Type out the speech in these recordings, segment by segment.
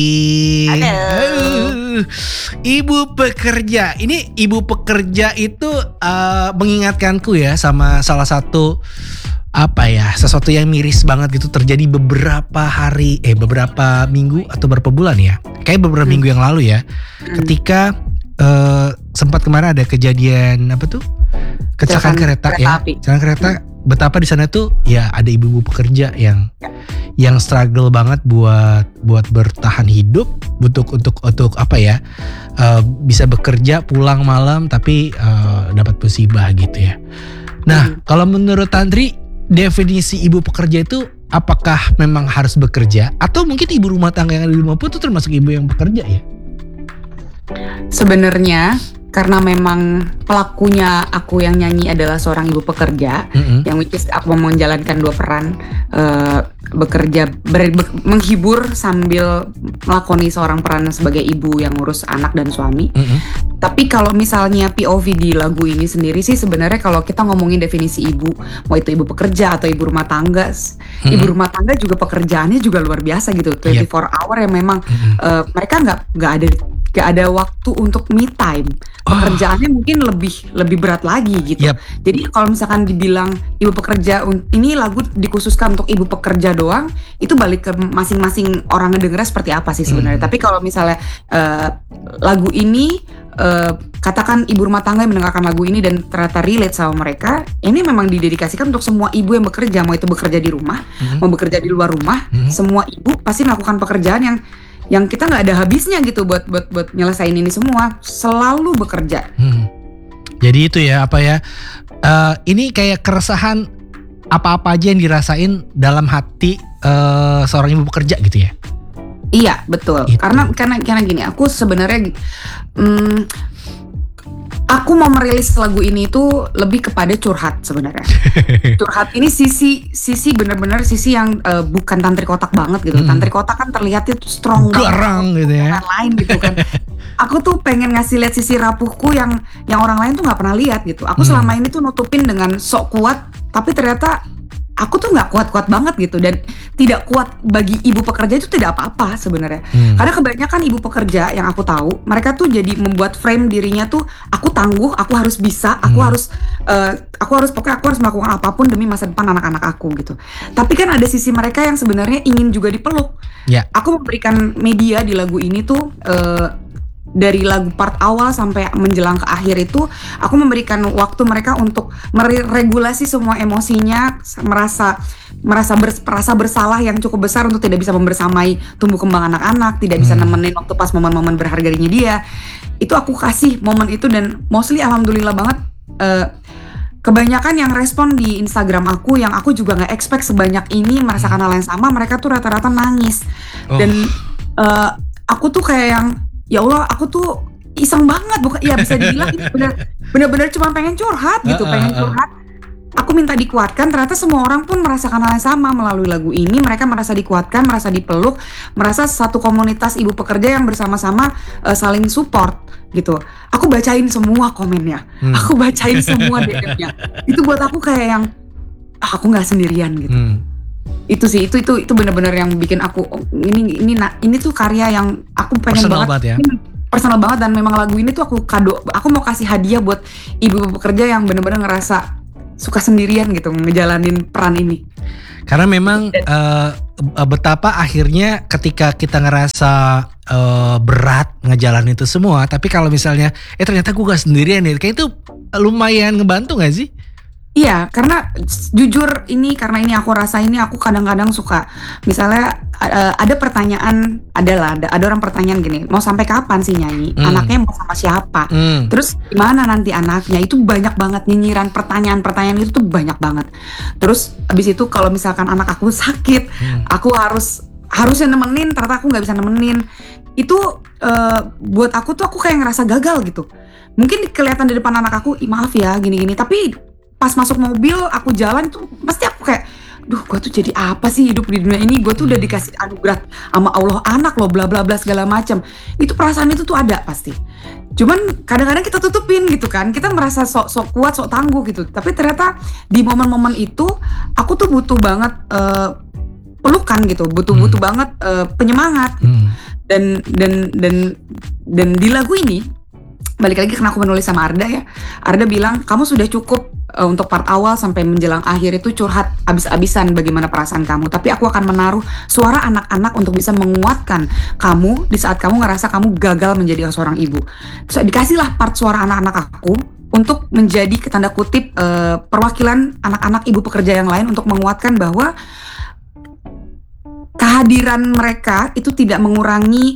Halo. Ibu pekerja. Ini ibu pekerja itu mengingatkanku ya sama salah satu sesuatu yang miris banget gitu terjadi beberapa minggu atau beberapa bulan ya. Kayak beberapa minggu yang lalu ya. Ketika sempat kemarin ada kejadian kecelakaan kereta ya. Kecelakaan kereta. Betapa di sana tuh ya ada ibu-ibu pekerja yang struggle banget buat bertahan hidup, untuk bisa bekerja pulang malam tapi dapat musibah gitu ya. Nah, kalau menurut Tantri, definisi ibu pekerja itu apakah memang harus bekerja atau mungkin ibu rumah tangga yang ada di rumah pun itu termasuk ibu yang bekerja ya? Sebenarnya karena memang pelakunya aku yang nyanyi adalah seorang ibu pekerja, yang which is aku mau menjalankan dua peran, bekerja, menghibur sambil melakoni seorang peran sebagai ibu yang ngurus anak dan suami. Tapi kalau misalnya POV di lagu ini sendiri sih sebenarnya kalau kita ngomongin definisi ibu, mau itu ibu pekerja atau ibu rumah tangga, ibu rumah tangga juga pekerjaannya juga luar biasa gitu, 24 hour yang memang mereka nggak ada waktu untuk me time. Pekerjaannya mungkin lebih berat lagi gitu. Jadi kalau misalkan dibilang ibu pekerja, ini lagu dikhususkan untuk ibu pekerja doang, itu balik ke masing-masing orang ngedengernya seperti apa sih sebenarnya. Tapi kalau misalnya lagu ini katakan ibu rumah tangga yang mendengarkan lagu ini dan ternyata relate sama mereka, ini memang didedikasikan untuk semua ibu yang bekerja, mau itu bekerja di rumah, mau bekerja di luar rumah, semua ibu pasti melakukan pekerjaan yang kita nggak ada habisnya gitu buat nyelesain ini semua, selalu bekerja. Jadi itu ya ini kayak keresahan apa-apa aja yang dirasain dalam hati seorang ibu pekerja gitu ya. Iya betul. Gitu. Karena gini, aku sebenarnya aku mau merilis lagu ini tuh lebih kepada curhat sebenarnya. Curhat ini sisi benar-benar sisi yang bukan tantri kotak banget gitu. Tantri kotak kan terlihat itu strong garang gitu ya. Lain gitu kan. Aku tuh pengen ngasih lihat sisi rapuhku yang orang lain tuh nggak pernah lihat gitu. Aku selama ini tuh nutupin dengan sok kuat, tapi ternyata aku tuh nggak kuat-kuat banget gitu, dan tidak kuat bagi ibu pekerja itu tidak apa-apa sebenarnya. Karena kebanyakan ibu pekerja yang aku tahu, mereka tuh jadi membuat frame dirinya tuh, aku tangguh, aku harus bisa, aku harus melakukan apapun demi masa depan anak-anak aku gitu. Tapi kan ada sisi mereka yang sebenarnya ingin juga dipeluk. Aku memberikan media di lagu ini tuh dari lagu part awal sampai menjelang ke akhir itu, aku memberikan waktu mereka untuk meregulasi semua emosinya, merasa bersalah yang cukup besar untuk tidak bisa membersamai tumbuh kembang anak-anak, tidak bisa nemenin waktu pas momen-momen berharganya dia. Itu aku kasih momen itu, dan mostly alhamdulillah banget kebanyakan yang respon di Instagram aku yang aku juga nggak expect sebanyak ini merasakan hal yang sama. Mereka tuh rata-rata nangis. Dan aku tuh kayak yang, ya Allah, aku tuh iseng banget, bukan ya, bisa dibilang benar-benar cuma pengen curhat gitu, pengen curhat. Aku minta dikuatkan, ternyata semua orang pun merasakan hal yang sama melalui lagu ini. Mereka merasa dikuatkan, merasa dipeluk, merasa satu komunitas ibu pekerja yang bersama-sama saling support gitu. Aku bacain semua komennya, aku bacain semua DM-nya. Itu buat aku kayak yang aku nggak sendirian gitu. Itu sih, itu benar-benar yang bikin aku ini tuh karya yang aku pengen personal banget ya. Personal banget, dan memang lagu ini tuh aku mau kasih hadiah buat ibu pekerja yang benar-benar ngerasa suka sendirian gitu ngejalanin peran ini. Karena memang betapa akhirnya ketika kita ngerasa berat ngejalanin itu semua, tapi kalau misalnya ternyata gue gak sendirian nih, kayak itu lumayan ngebantu gak sih? Iya, karena jujur karena ini aku rasa ini, aku kadang-kadang suka misalnya ada pertanyaan, ada orang pertanyaan gini, mau sampai kapan sih nyanyi? Anaknya mau sama siapa? Terus gimana nanti anaknya? Itu banyak banget nyinyiran, pertanyaan itu tuh banyak banget. Terus abis itu kalau misalkan anak aku sakit, aku harusnya nemenin, ternyata aku nggak bisa nemenin. Itu buat aku tuh, aku kayak ngerasa gagal gitu. Mungkin kelihatan di depan anak aku, maaf ya gini-gini, tapi pas masuk mobil aku jalan tuh pasti aku kayak, duh, gue tuh jadi apa sih hidup di dunia ini? Gue tuh udah dikasih anugerah sama Allah anak loh, bla bla bla segala macam. Itu perasaan itu tuh ada pasti. Cuman kadang-kadang kita tutupin gitu kan. Kita merasa sok kuat, sok tangguh gitu. Tapi ternyata di momen-momen itu aku tuh butuh banget pelukan gitu, butuh banget penyemangat gitu. Dan di lagu ini balik lagi karena aku menulis sama Arda ya. Arda bilang kamu sudah cukup untuk part awal sampai menjelang akhir itu curhat abis-abisan bagaimana perasaan kamu. Tapi aku akan menaruh suara anak-anak untuk bisa menguatkan kamu di saat kamu ngerasa kamu gagal menjadi seorang ibu. So, dikasihlah part suara anak-anak aku untuk menjadi tanda kutip perwakilan anak-anak ibu pekerja yang lain untuk menguatkan bahwa kehadiran mereka itu tidak mengurangi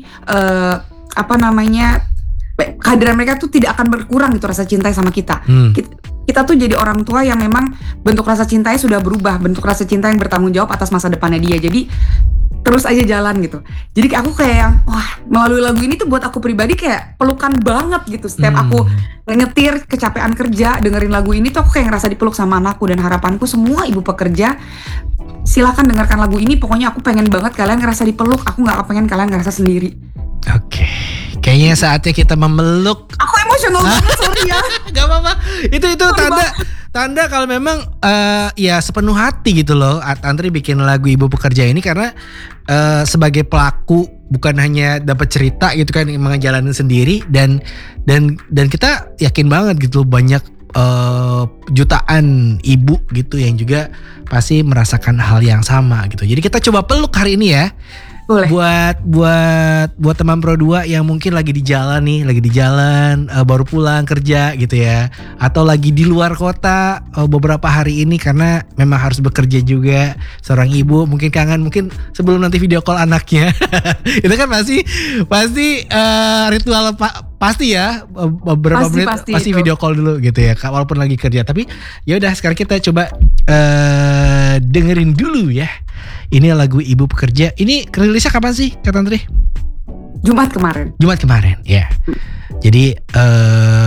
kehadiran mereka tuh tidak akan berkurang gitu rasa cinta sama kita. Kita tuh jadi orang tua yang memang bentuk rasa cintanya sudah berubah, bentuk rasa cinta yang bertanggung jawab atas masa depannya dia. Jadi terus aja jalan gitu. Jadi aku kayak yang melalui lagu ini tuh buat aku pribadi kayak pelukan banget gitu. Setiap aku ngetir kecapean kerja dengerin lagu ini tuh aku kayak ngerasa dipeluk sama anakku. Dan harapanku semua ibu pekerja silakan dengarkan lagu ini. Pokoknya aku pengen banget kalian ngerasa dipeluk. Aku nggak pengen kalian ngerasa sendiri. Oke. Kayaknya saatnya kita memeluk. Aku emosional banget, sorry ya. Gak apa-apa. Itu tanda kalau memang ya sepenuh hati gitu loh. Tantri bikin lagu Ibu Pekerja ini karena sebagai pelaku bukan hanya dapat cerita gitu kan, emang jalanin sendiri dan kita yakin banget gitu banyak jutaan ibu gitu yang juga pasti merasakan hal yang sama gitu. Jadi kita coba peluk hari ini ya. Boleh. Buat teman Pro 2 yang mungkin lagi di jalan baru pulang kerja gitu ya, atau lagi di luar kota beberapa hari ini karena memang harus bekerja juga, seorang ibu mungkin kangen, mungkin sebelum nanti video call anaknya itu kan pasti ritual pasti ya, beberapa menit pasti video call dulu gitu ya walaupun lagi kerja. Tapi ya udah sekarang kita coba dengerin dulu ya. Ini lagu Ibu Pekerja. Ini rilisnya kapan sih Kak Tantri? Jumat kemarin ya. Jadi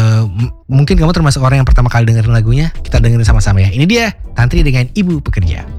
mungkin kamu termasuk orang yang pertama kali dengerin lagunya. Kita dengerin sama-sama ya. Ini dia Tantri dengan Ibu Pekerja.